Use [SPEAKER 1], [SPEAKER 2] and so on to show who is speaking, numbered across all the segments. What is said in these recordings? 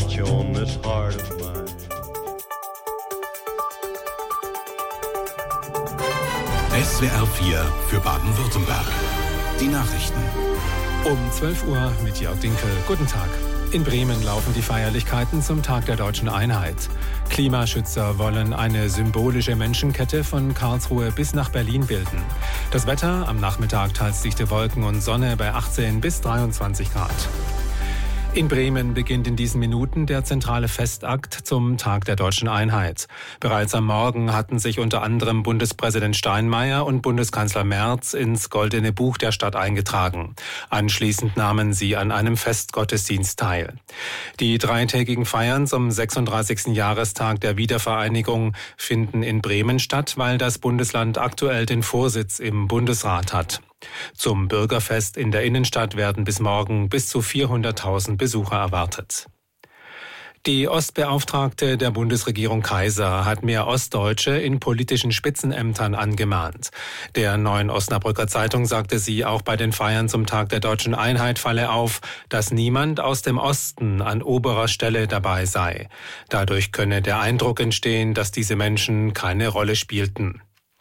[SPEAKER 1] march on this heart of mine.
[SPEAKER 2] SWR 4 für Baden-Württemberg. Die Nachrichten.
[SPEAKER 3] Um 12 Uhr mit Jörg Dinkel. Guten Tag. In Bremen laufen die Feierlichkeiten zum Tag der Deutschen Einheit. Klimaschützer wollen eine symbolische Menschenkette von Karlsruhe bis nach Berlin bilden. Das Wetter: am Nachmittag teils dichte Wolken und Sonne bei 18 bis 23 Grad. In Bremen beginnt in diesen Minuten der zentrale Festakt zum Tag der Deutschen Einheit. Bereits am Morgen hatten sich unter anderem Bundespräsident Steinmeier und Bundeskanzler Merz ins Goldene Buch der Stadt eingetragen. Anschließend nahmen sie an einem Festgottesdienst teil. Die dreitägigen Feiern zum 36. Jahrestag der Wiedervereinigung finden in Bremen statt, weil das Bundesland aktuell den Vorsitz im Bundesrat hat. Zum Bürgerfest in der Innenstadt werden bis morgen bis zu 400.000 Besucher erwartet. Die Ostbeauftragte der Bundesregierung Kaiser hat mehr Ostdeutsche in politischen Spitzenämtern angemahnt. Der Neuen Osnabrücker Zeitung sagte sie, auch bei den Feiern zum Tag der Deutschen Einheit falle auf, dass niemand aus dem Osten an oberer Stelle dabei sei. Dadurch könne der Eindruck entstehen, dass diese Menschen keine Rolle spielten.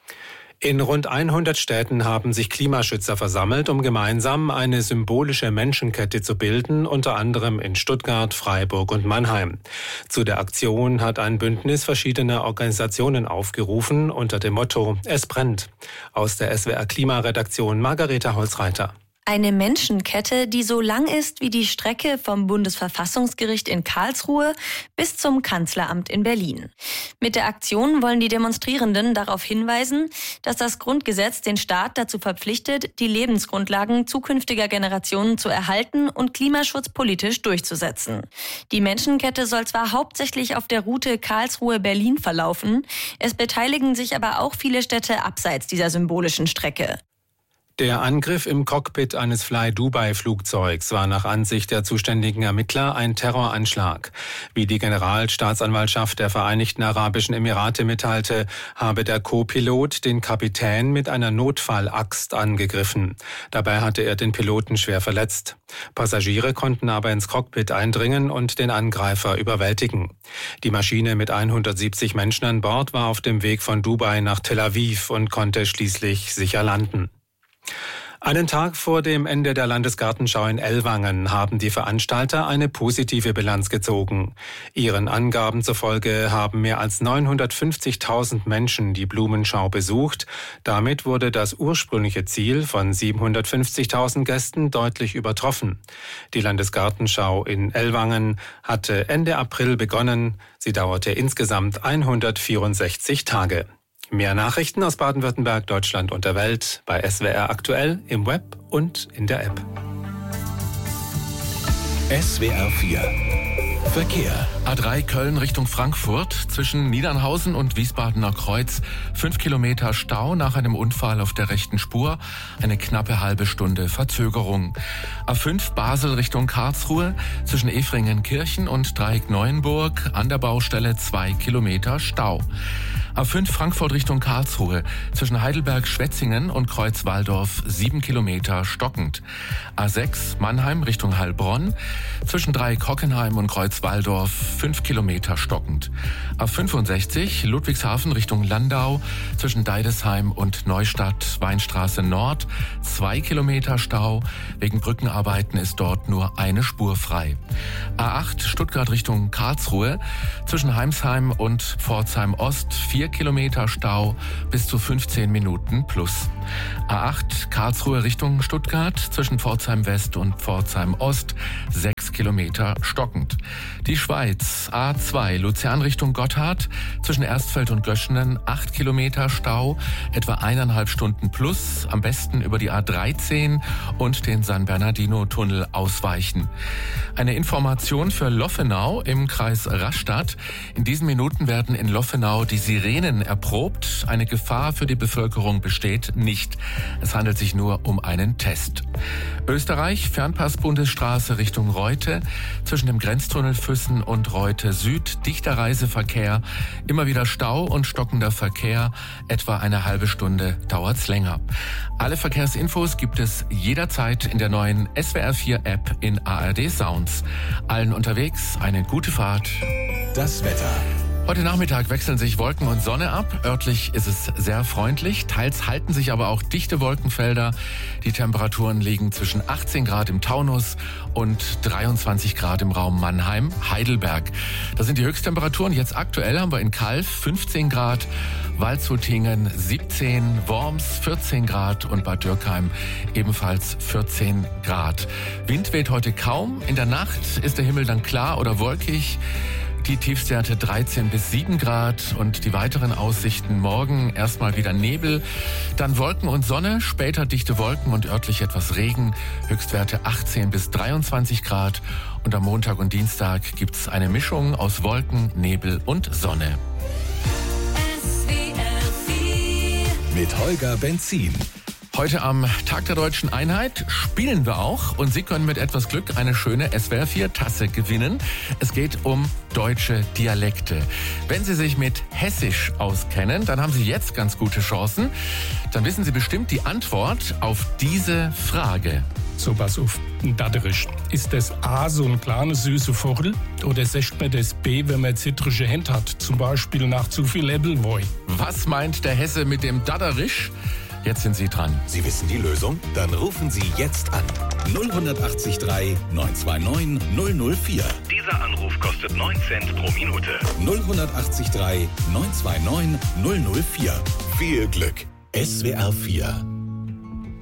[SPEAKER 3] In rund 100 Städten haben sich Klimaschützer versammelt, um gemeinsam eine symbolische Menschenkette zu bilden, unter anderem in Stuttgart, Freiburg und Mannheim. Zu der Aktion hat ein Bündnis verschiedener Organisationen aufgerufen unter dem Motto Es brennt. Aus der SWR Klimaredaktion Margareta Holzreiter.
[SPEAKER 4] Eine Menschenkette, die so lang ist wie die Strecke vom Bundesverfassungsgericht in Karlsruhe bis zum Kanzleramt in Berlin. Mit der Aktion wollen die Demonstrierenden darauf hinweisen, dass das Grundgesetz den Staat dazu verpflichtet, die Lebensgrundlagen zukünftiger Generationen zu erhalten und Klimaschutz politisch durchzusetzen. Die Menschenkette soll zwar hauptsächlich auf der Route Karlsruhe-Berlin verlaufen, es beteiligen sich aber auch viele Städte abseits dieser symbolischen Strecke.
[SPEAKER 3] Der Angriff im Cockpit eines Fly-Dubai-Flugzeugs war nach Ansicht der zuständigen Ermittler ein Terroranschlag. Wie die Generalstaatsanwaltschaft der Vereinigten Arabischen Emirate mitteilte, habe der Co-Pilot den Kapitän mit einer Notfallaxt angegriffen. Dabei hatte er den Piloten schwer verletzt. Passagiere konnten aber ins Cockpit eindringen und den Angreifer überwältigen. Die Maschine mit 170 Menschen an Bord war auf dem Weg von Dubai nach Tel Aviv und konnte schließlich sicher landen. Einen Tag vor dem Ende der Landesgartenschau in Ellwangen haben die Veranstalter eine positive Bilanz gezogen. Ihren Angaben zufolge haben mehr als 950.000 Menschen die Blumenschau besucht. Damit wurde das ursprüngliche Ziel von 750.000 Gästen deutlich übertroffen. Die Landesgartenschau in Ellwangen hatte Ende April begonnen. Sie dauerte insgesamt 164 Tage. Mehr Nachrichten aus Baden-Württemberg, Deutschland und der Welt bei SWR aktuell im Web und in der App.
[SPEAKER 2] SWR 4 Verkehr.
[SPEAKER 5] A3 Köln Richtung Frankfurt, zwischen Niedernhausen und Wiesbadener Kreuz, 5 Kilometer Stau nach einem Unfall auf der rechten Spur, eine knappe halbe Stunde Verzögerung. A5 Basel Richtung Karlsruhe, zwischen Efringenkirchen und Dreieck Neuenburg, an der Baustelle 2 Kilometer Stau. A5 Frankfurt Richtung Karlsruhe, zwischen Heidelberg-Schwetzingen und Kreuz-Walldorf 7 Kilometer stockend. A6 Mannheim Richtung Heilbronn, zwischen Dreieck Hockenheim und Kreuz-Walldorf 5 Kilometer stockend. A65 Ludwigshafen Richtung Landau, zwischen Deidesheim und Neustadt Weinstraße Nord 2 Kilometer Stau. Wegen Brückenarbeiten ist dort nur eine Spur frei. A8 Stuttgart Richtung Karlsruhe, zwischen Heimsheim und Pforzheim Ost 4 Kilometer Stau, bis zu 15 Minuten plus. A8 Karlsruhe Richtung Stuttgart, zwischen Pforzheim West und Pforzheim Ost 6 Kilometer stockend. Die Schweiz, A2 Luzern Richtung Gotthard, zwischen Erstfeld und Göschenen 8 Kilometer Stau, etwa 1,5 Stunden plus, am besten über die A13 und den San Bernardino-Tunnel ausweichen. Eine Information für Loffenau im Kreis Rastatt. In diesen Minuten werden in Loffenau die Sirenen erprobt. Eine Gefahr für die Bevölkerung besteht nicht. Es handelt sich nur um einen Test. Österreich, Fernpass-Bundesstraße Richtung Reuth, Mitte zwischen dem Grenztunnel Füssen und Reute Süd. Dichter Reiseverkehr, immer wieder Stau und stockender Verkehr. Etwa eine halbe Stunde dauert's länger. Alle Verkehrsinfos gibt es jederzeit in der neuen SWR4-App in ARD Sounds. Allen unterwegs eine gute Fahrt.
[SPEAKER 2] Das Wetter.
[SPEAKER 5] Heute Nachmittag wechseln sich Wolken und Sonne ab. Örtlich ist es sehr freundlich. Teils halten sich aber auch dichte Wolkenfelder. Die Temperaturen liegen zwischen 18 Grad im Taunus und 23 Grad im Raum Mannheim-Heidelberg. Das sind die Höchsttemperaturen. Jetzt aktuell haben wir in Calw 15 Grad, Waldshutingen 17, Worms 14 Grad und Bad Dürkheim ebenfalls 14 Grad. Wind weht heute kaum. In der Nacht ist der Himmel dann klar oder wolkig. Die Tiefstwerte 13 bis 7 Grad und die weiteren Aussichten morgen erstmal wieder Nebel, dann Wolken und Sonne, später dichte Wolken und örtlich etwas Regen, Höchstwerte 18 bis 23 Grad und am Montag und Dienstag gibt's eine Mischung aus Wolken, Nebel und Sonne.
[SPEAKER 2] Mit Holger Benzin.
[SPEAKER 5] Heute am Tag der Deutschen Einheit spielen wir auch und Sie können mit etwas Glück eine schöne SWR4-Tasse gewinnen. Es geht um deutsche Dialekte. Wenn Sie sich mit Hessisch auskennen, dann haben Sie jetzt ganz gute Chancen. Dann wissen Sie bestimmt die Antwort auf diese Frage.
[SPEAKER 6] So, pass auf, Dadderisch. Ist das A so ein kleines süße Vogel oder sagt man das B, wenn man zitrische Hände hat, zum Beispiel nach zu viel Äppelwoi?
[SPEAKER 5] Was meint der Hesse mit dem Dadderisch? Jetzt sind Sie dran.
[SPEAKER 2] Sie wissen die Lösung? Dann rufen Sie jetzt an. 0183 929 004.
[SPEAKER 7] Dieser Anruf kostet 9 Cent pro Minute.
[SPEAKER 2] 0183 929 004. Viel Glück. SWR4